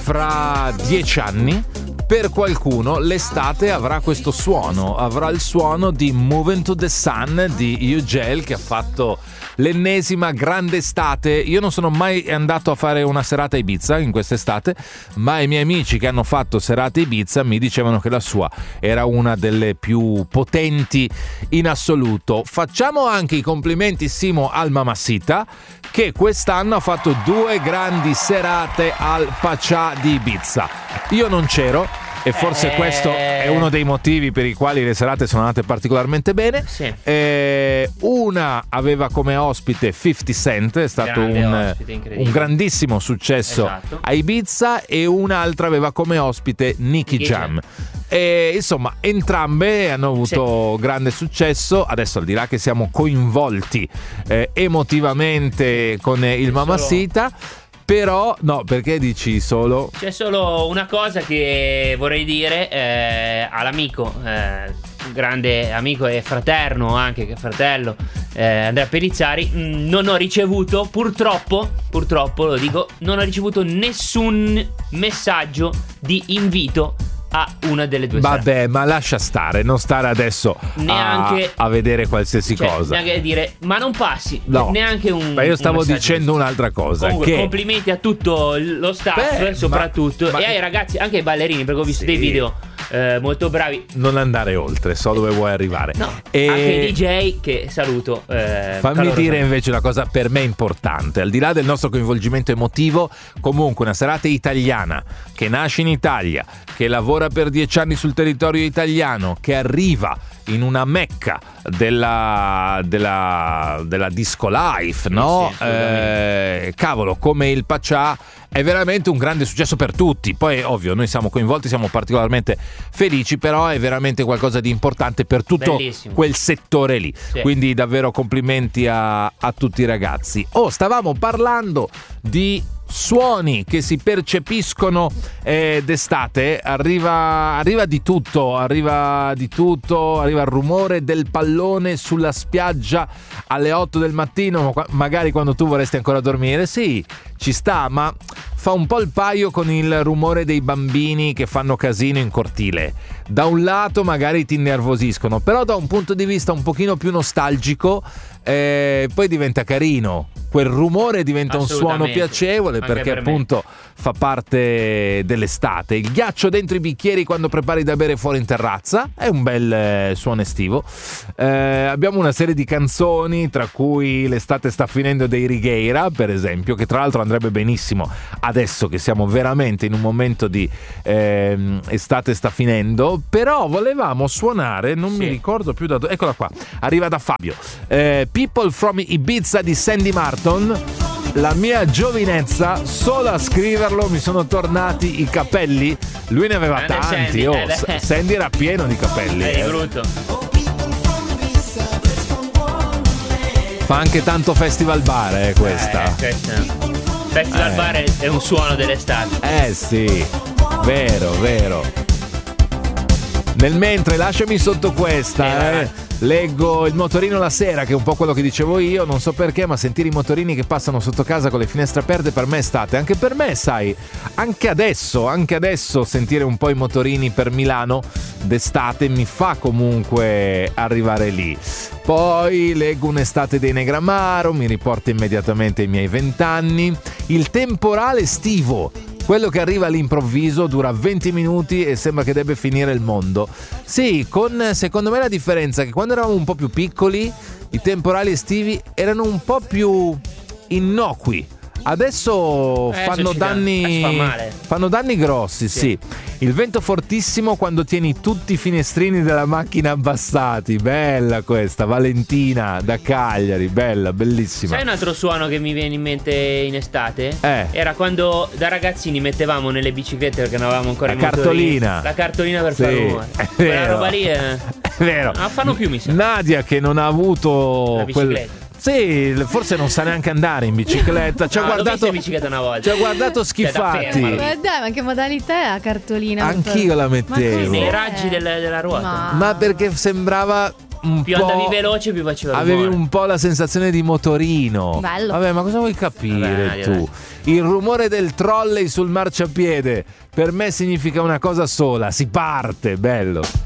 fra 10 anni per qualcuno l'estate avrà questo suono, avrà il suono di Moving to the Sun di UGL, che ha fatto l'ennesima grande estate. Io non sono mai andato a fare una serata a Ibiza in quest'estate, ma i miei amici che hanno fatto serate a Ibiza mi dicevano che la sua era una delle più potenti in assoluto. Facciamo anche i complimenti, Simo, al Mamacita, che quest'anno ha fatto 2 grandi serate al Pachá di Ibiza. Io non c'ero e forse questo è uno dei motivi per i quali le serate sono andate particolarmente bene. Sì. Una aveva come ospite 50 Cent, è stato un grandissimo successo, esatto, a Ibiza, e un'altra aveva come ospite Nicky Jam. E insomma entrambe hanno avuto grande successo. Adesso, al di là che siamo coinvolti emotivamente con il Mamacita, però no, perché dici solo? C'è solo una cosa che vorrei dire all'amico, grande amico e fraterno, anche che fratello, Andrea Pellizzari. Non ho ricevuto, purtroppo lo dico, non ho ricevuto nessun messaggio di invito a una delle due serate. Vabbè, ma lascia stare, non stare adesso neanche a vedere qualsiasi cosa. Neanche a dire, ma non passi, no, neanche un. Ma io stavo dicendo un'altra cosa. Comunque, che complimenti a tutto lo staff, soprattutto, e ai ragazzi, anche ai ballerini, perché ho visto dei video molto bravi. Non andare oltre, so dove vuoi arrivare. No, anche i DJ che saluto. Fammi dire invece una cosa per me importante, al di là del nostro coinvolgimento emotivo. Comunque una serata italiana che nasce in Italia, che lavora per 10 anni sul territorio italiano, che arriva in una mecca della disco life, no? Sì, cavolo, come il Pachá, è veramente un grande successo per tutti. Poi ovvio, noi siamo coinvolti, siamo particolarmente felici, però è veramente qualcosa di importante per tutto quel settore lì. Sì. Quindi davvero complimenti a tutti i ragazzi. Stavamo parlando di suoni che si percepiscono d'estate. Arriva di tutto, arriva il rumore del pallone sulla spiaggia alle 8 del mattino, magari quando tu vorresti ancora dormire. Sì, ci sta, ma fa un po' il paio con il rumore dei bambini che fanno casino in cortile. Da un lato magari ti innervosiscono, però da un punto di vista un pochino più nostalgico poi diventa carino. Quel rumore diventa un suono piacevole, anche perché appunto fa parte dell'estate. Il ghiaccio dentro i bicchieri quando prepari da bere fuori in terrazza è un bel suono estivo. Abbiamo una serie di canzoni, tra cui L'estate sta finendo dei Righeira, per esempio, che tra l'altro andrebbe benissimo adesso che siamo veramente in un momento di estate sta finendo. Però volevamo suonare, non mi ricordo più da dove, eccola qua, arriva da Fabio, People from Ibiza di Sandy Martin. La mia giovinezza, solo a scriverlo mi sono tornati i capelli. Lui ne aveva tanti. Sandy era pieno di capelli. È brutto. Fa anche tanto festival bar, questa. Festival bar è un suono dell'estate. Sì, vero. Nel mentre, lasciami sotto questa, leggo il motorino la sera, che è un po' quello che dicevo io. Non so perché, ma sentire i motorini che passano sotto casa con le finestre aperte per me è estate. Anche per me, sai, anche adesso sentire un po' i motorini per Milano d'estate mi fa comunque arrivare lì. Poi leggo Un'estate dei Negramaro, mi riporta immediatamente ai miei 20 anni. Il temporale estivo, quello che arriva all'improvviso, dura 20 minuti e sembra che debba finire il mondo. Sì, con secondo me la differenza è che quando eravamo un po' più piccoli i temporali estivi erano un po' più innocui. Adesso fanno danni grossi, sì. Il vento fortissimo quando tieni tutti i finestrini della macchina abbassati. Bella questa, Valentina da Cagliari, bellissima. Sai un altro suono che mi viene in mente in estate? Era quando da ragazzini mettevamo nelle biciclette, perché non avevamo ancora la cartolina. La cartolina per fare rumore. Quella roba lì è vero. Non fanno più, mi sa. Nadia, che non ha avuto la bicicletta. Sì, forse non sa neanche andare in bicicletta. Ci ha guardato in bicicletta una volta. Ci ha guardato schifati. Dai, ma che modalità è la cartolina? Anch'io la mettevo. Nei raggi della ruota. Ma perché sembrava più andavi veloce, più faceva rumore. Avevi un po' la sensazione di motorino. Bello. Vabbè, ma cosa vuoi capire Vabbè, tu? Il rumore del trolley sul marciapiede per me significa una cosa sola: si parte, bello.